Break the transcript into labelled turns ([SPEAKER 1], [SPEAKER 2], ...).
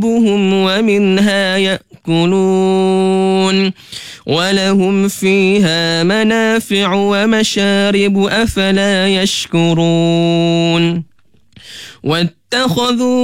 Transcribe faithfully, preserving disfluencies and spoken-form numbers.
[SPEAKER 1] ومنها يأكلون ولهم فيها منافع ومشارب أفلا يشكرون واتخذوا